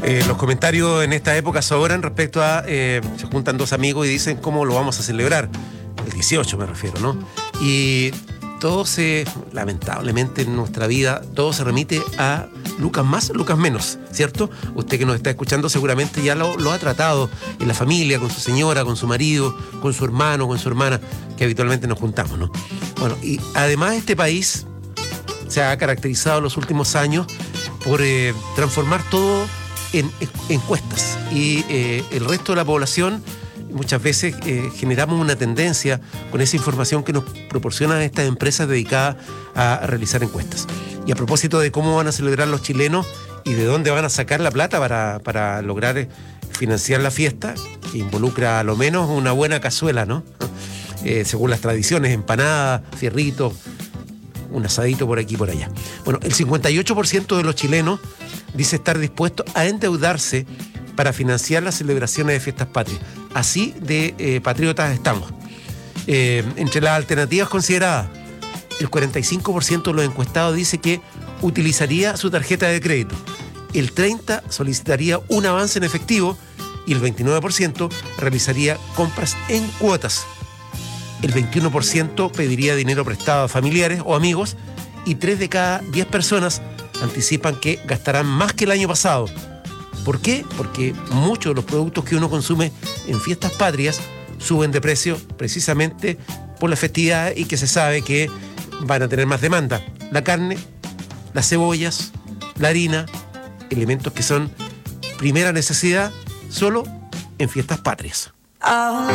Los comentarios en esta época sobran respecto a... se juntan dos amigos y dicen cómo lo vamos a celebrar. El 18 me refiero, ¿no? Y todo lamentablemente en nuestra vida, todo se remite a Lucas más, Lucas menos, ¿cierto? Usted que nos está escuchando seguramente ya lo ha tratado en la familia, con su señora, con su marido, con su hermano, con su hermana, que habitualmente nos juntamos, ¿no? Bueno, y además este país se ha caracterizado en los últimos años por transformar todo en encuestas y el resto de la población muchas veces generamos una tendencia con esa información que nos proporcionan estas empresas dedicadas a realizar encuestas. Y a propósito de cómo van a celebrar los chilenos y de dónde van a sacar la plata para lograr financiar la fiesta, que involucra a lo menos una buena cazuela, ¿no? Según las tradiciones, empanadas, fierritos, un asadito por aquí y por allá. Bueno, el 58% de los chilenos dice estar dispuesto a endeudarse para financiar las celebraciones de fiestas patrias. Así de patriotas estamos. Entre las alternativas consideradas, el 45% de los encuestados dice que utilizaría su tarjeta de crédito, el 30% solicitaría un avance en efectivo y el 29% realizaría compras en cuotas. El 21% pediría dinero prestado a familiares o amigos y 3 de cada 10 personas anticipan que gastarán más que el año pasado. ¿Por qué? Porque muchos de los productos que uno consume en fiestas patrias suben de precio precisamente por la festividad y que se sabe que van a tener más demanda. La carne, las cebollas, la harina, elementos que son primera necesidad solo en fiestas patrias.